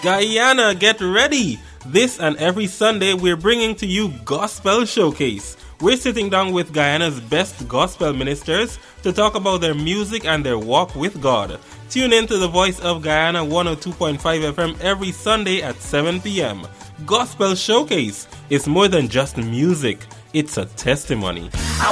Guyana, get ready! This and every Sunday we're bringing to you Gospel Showcase. We're sitting down with Guyana's best gospel ministers to talk about their music and their walk with God. Tune in to the Voice of Guyana 102.5 FM every Sunday at 7 p.m. Gospel Showcase is more than just music, it's a testimony. I